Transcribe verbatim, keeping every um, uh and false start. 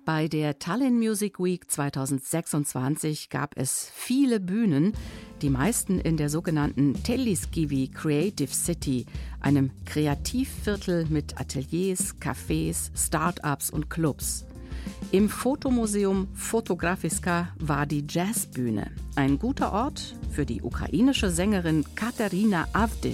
Bei der Tallinn Music Week zweitausendsechsundzwanzig gab es viele Bühnen, die meisten in der sogenannten Telliskivi Creative City, einem Kreativviertel mit Ateliers, Cafés, Start-ups und Clubs. Im Fotomuseum Fotografiska war die Jazzbühne, ein guter Ort für die ukrainische Sängerin Katerina Avdic.